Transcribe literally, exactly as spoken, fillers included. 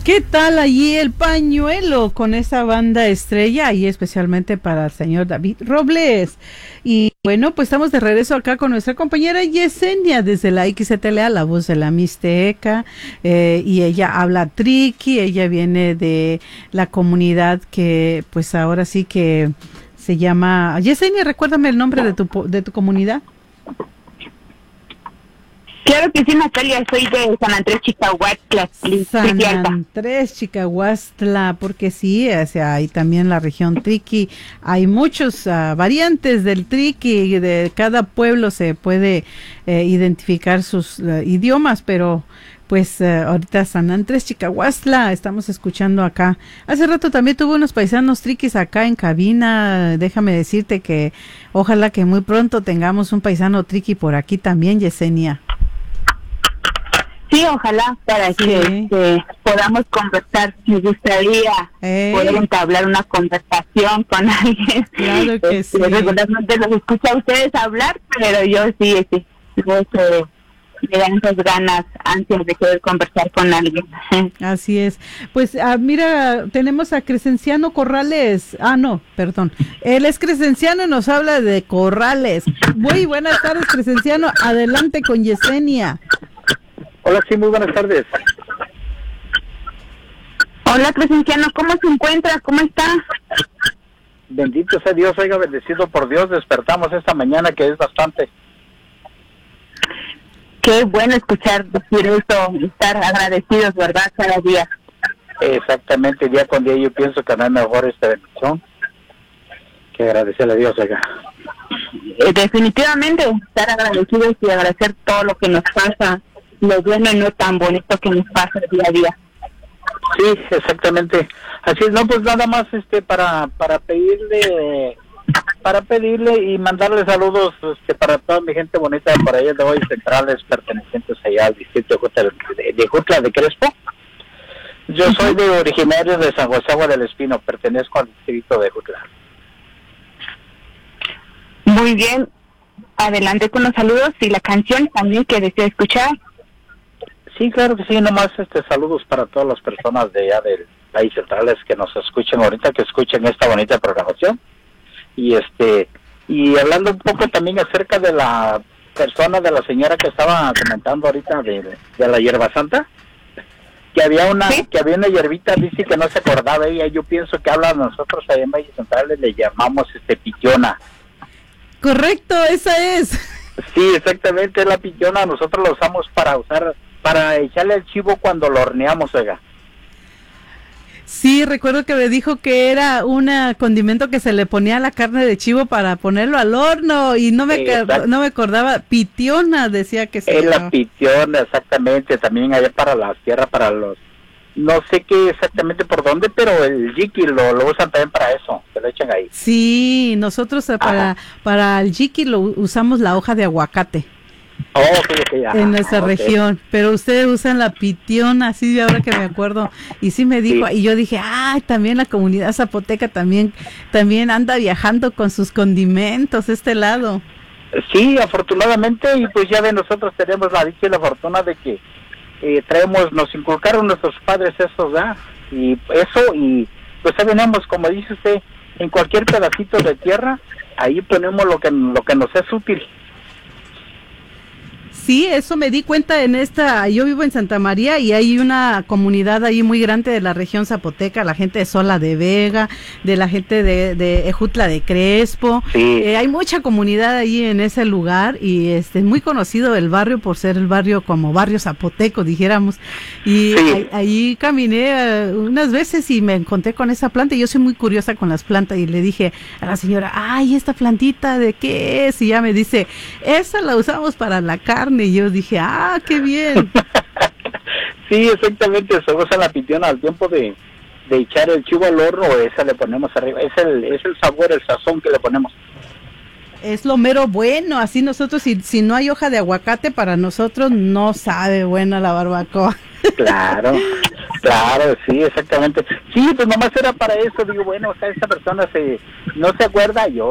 ¿Qué tal allí el pañuelo con esa banda estrella y especialmente para el señor David Robles? Y bueno, pues estamos de regreso acá con nuestra compañera Yesenia desde la X T L A, la voz de la Mixteca, eh, y ella habla triqui, ella viene de la comunidad que pues ahora sí que se llama... Yesenia, recuérdame el nombre de tu, de tu comunidad. Claro que sí, Natalia, soy de San Andrés, Chicahuastla. San Andrés, Chicahuastla, porque sí, o sea, hay también la región triqui, hay muchos uh, variantes del triqui, de cada pueblo se puede eh, identificar sus uh, idiomas, pero pues uh, ahorita San Andrés, Chicahuastla, estamos escuchando acá. Hace rato también tuve unos paisanos triquis acá en cabina, déjame decirte que ojalá que muy pronto tengamos un paisano triqui por aquí también, Yesenia. Sí, ojalá, para sí. que, que podamos conversar. Me gustaría eh. poder entablar una conversación con alguien. Claro que sí. Regularmente los escucho a ustedes hablar, pero yo sí, sí, no sé, me dan esas ganas, ansias de poder conversar con alguien. Así es. Pues ah, mira, tenemos a Crescenciano Corrales. Ah, no, perdón. Él es Crescenciano y nos habla de Corrales. Muy buenas tardes, Crescenciano. Adelante con Yesenia. Hola, sí, muy buenas tardes. Hola, Crescenciano, ¿cómo se encuentra? ¿Cómo está? Bendito sea Dios, oiga, bendecido por Dios, despertamos esta mañana, que es bastante. Qué bueno escuchar decir eso, estar agradecidos, ¿verdad? Cada día. Exactamente, día con día yo pienso que no hay mejor esta bendición que agradecerle a Dios, oiga. Eh, definitivamente, estar agradecidos y agradecer todo lo que nos pasa, lo bueno y no tan bonito que nos pasa día a día. Sí, exactamente. Así es, no, pues nada más este para para pedirle para pedirle y mandarle saludos este para toda mi gente bonita de por allá de hoy centrales pertenecientes allá al distrito de Jutla de, de, Jutla de Crespo. Yo uh-huh. soy de originario de San José Agua del Espino, pertenezco al distrito de Jutla. Muy bien, adelante con los saludos y la canción también que desea escuchar. Sí, claro que sí, nomás este saludos para todas las personas de allá del país centrales que nos escuchen ahorita, que escuchen esta bonita programación. Y este y hablando un poco también acerca de la persona, de la señora que estaba comentando ahorita de, de la hierba santa, que había una ¿Sí? que había una hierbita, dice que no se acordaba ella, yo pienso que habla nosotros allá en Valles Centrales, le llamamos este pillona. Correcto, esa es. Sí, exactamente, es la pillona, nosotros la usamos para usar para echarle al chivo cuando lo horneamos, oiga. Sí, recuerdo que me dijo que era un condimento que se le ponía a la carne de chivo para ponerlo al horno y no me Exacto. no me acordaba, pitiona decía que se es la pitiona, exactamente, también allá para las tierras, para los, no sé qué exactamente por dónde, pero el yiqui lo, lo usan también para eso, se lo echan ahí. Sí, nosotros para, para el yiqui lo usamos la hoja de aguacate. Oh, okay, okay, ajá, en nuestra okay. región, pero ustedes usan la pitiona, así de ahora que me acuerdo, y sí me dijo, sí. y yo dije, ah, también la comunidad zapoteca también, también anda viajando con sus condimentos este lado. Sí, afortunadamente, y pues ya de nosotros tenemos la dicha y la fortuna de que eh, traemos, nos inculcaron nuestros padres eso, ¿verdad? Y eso, y pues ahí venimos, como dice usted, en cualquier pedacito de tierra, ahí ponemos lo que, lo que nos es útil. Sí, eso me di cuenta en esta, yo vivo en Santa María y hay una comunidad ahí muy grande de la región zapoteca, la gente de Sola de Vega, de la gente de, de Ejutla de Crespo, sí. eh, hay mucha comunidad ahí en ese lugar y este es muy conocido el barrio por ser el barrio como barrio zapoteco, dijéramos, y sí. ahí, ahí caminé uh, unas veces y me encontré con esa planta y yo soy muy curiosa con las plantas y le dije a la señora, ay, esta plantita, ¿de qué es? Y ya me dice, esa la usamos para la carne. Y yo dije, ah, qué bien. Sí, exactamente, se usa la pitiona al tiempo de, de echar el chivo al horno, esa le ponemos arriba, es el, es el sabor, el sazón que le ponemos. Es lo mero bueno, así nosotros, si, si no hay hoja de aguacate, para nosotros no sabe buena la barbacoa. Claro, claro, sí, exactamente. Sí, pues nomás era para eso, digo, bueno, o sea, esta persona se no se acuerda, yo